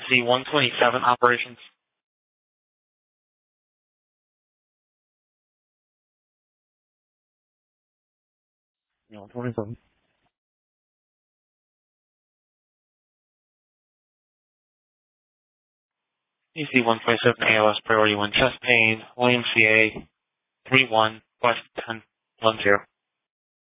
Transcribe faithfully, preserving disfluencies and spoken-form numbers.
C one twenty-seven operations. one twenty-seven. E C one twenty-seven A L S priority one chest pain, Y M C A three one West ten one zero.